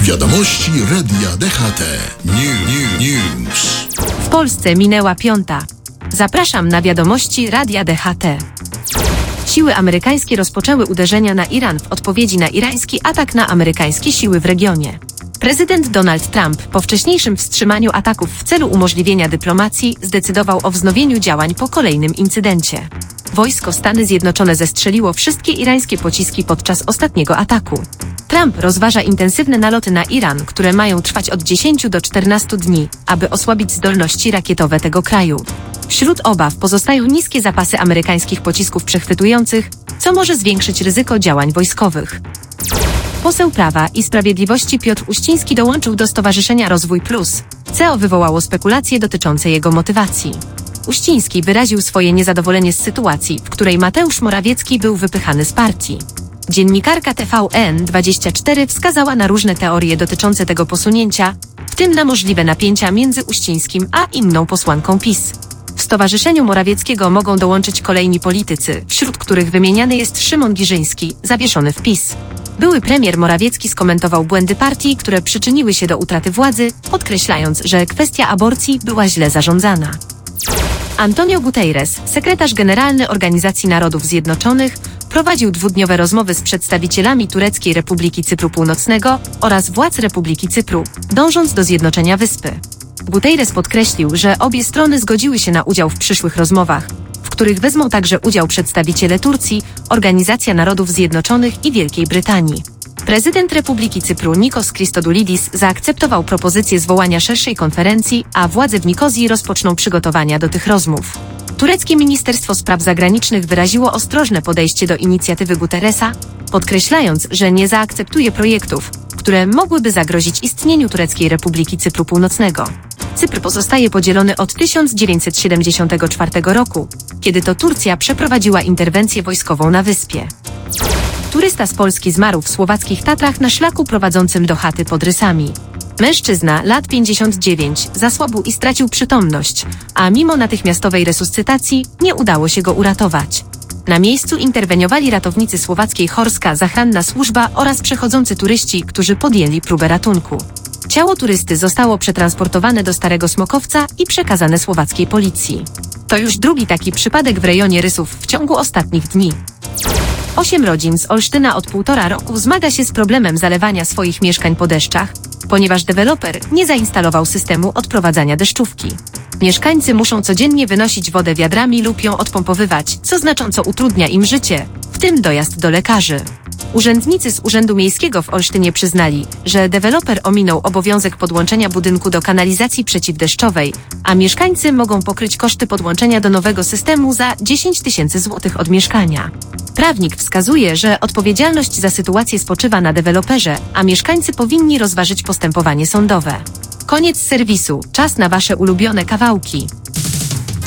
Wiadomości Radia DHT. News. W Polsce minęła 5. Zapraszam na wiadomości Radia DHT. Siły amerykańskie rozpoczęły uderzenia na Iran w odpowiedzi na irański atak na amerykańskie siły w regionie. Prezydent Donald Trump po wcześniejszym wstrzymaniu ataków w celu umożliwienia dyplomacji zdecydował o wznowieniu działań po kolejnym incydencie. Wojsko Stany Zjednoczone zestrzeliło wszystkie irańskie pociski podczas ostatniego ataku. Trump rozważa intensywne naloty na Iran, które mają trwać od 10 do 14 dni, aby osłabić zdolności rakietowe tego kraju. Wśród obaw pozostają niskie zapasy amerykańskich pocisków przechwytujących, co może zwiększyć ryzyko działań wojskowych. Poseł Prawa i Sprawiedliwości Piotr Uściński dołączył do Stowarzyszenia Rozwój Plus, co wywołało spekulacje dotyczące jego motywacji. Uściński wyraził swoje niezadowolenie z sytuacji, w której Mateusz Morawiecki był wypychany z partii. Dziennikarka TVN24 wskazała na różne teorie dotyczące tego posunięcia, w tym na możliwe napięcia między Uścińskim a inną posłanką PiS. W Stowarzyszeniu Morawieckiego mogą dołączyć kolejni politycy, wśród których wymieniany jest Szymon Giżyński, zawieszony w PiS. Były premier Morawiecki skomentował błędy partii, które przyczyniły się do utraty władzy, podkreślając, że kwestia aborcji była źle zarządzana. Antonio Guterres, sekretarz generalny Organizacji Narodów Zjednoczonych, prowadził dwudniowe rozmowy z przedstawicielami Tureckiej Republiki Cypru Północnego oraz władz Republiki Cypru, dążąc do zjednoczenia wyspy. Guterres podkreślił, że obie strony zgodziły się na udział w przyszłych rozmowach, w których wezmą także udział przedstawiciele Turcji, Organizacja Narodów Zjednoczonych i Wielkiej Brytanii. Prezydent Republiki Cypru Nikos Christodoulidis zaakceptował propozycję zwołania szerszej konferencji, a władze w Nikozji rozpoczną przygotowania do tych rozmów. Tureckie Ministerstwo Spraw Zagranicznych wyraziło ostrożne podejście do inicjatywy Guterresa, podkreślając, że nie zaakceptuje projektów, które mogłyby zagrozić istnieniu Tureckiej Republiki Cypru Północnego. Cypr pozostaje podzielony od 1974 roku, kiedy to Turcja przeprowadziła interwencję wojskową na wyspie. Turysta z Polski zmarł w słowackich Tatrach na szlaku prowadzącym do chaty pod Rysami. Mężczyzna, lat 59, zasłabł i stracił przytomność, a mimo natychmiastowej resuscytacji nie udało się go uratować. Na miejscu interweniowali ratownicy słowackiej Horska Zachranna Służba oraz przechodzący turyści, którzy podjęli próbę ratunku. Ciało turysty zostało przetransportowane do Starego Smokowca i przekazane słowackiej policji. To już drugi taki przypadek w rejonie Rysów w ciągu ostatnich dni. 8 rodzin z Olsztyna od 1,5 roku zmaga się z problemem zalewania swoich mieszkań po deszczach, ponieważ deweloper nie zainstalował systemu odprowadzania deszczówki. Mieszkańcy muszą codziennie wynosić wodę wiadrami lub ją odpompowywać, co znacząco utrudnia im życie, w tym dojazd do lekarzy. Urzędnicy z Urzędu Miejskiego w Olsztynie przyznali, że deweloper ominął obowiązek podłączenia budynku do kanalizacji przeciwdeszczowej, a mieszkańcy mogą pokryć koszty podłączenia do nowego systemu za 10 000 złotych od mieszkania. Prawnik wskazuje, że odpowiedzialność za sytuację spoczywa na deweloperze, a mieszkańcy powinni rozważyć postępowanie sądowe. Koniec serwisu. Czas na Wasze ulubione kawałki.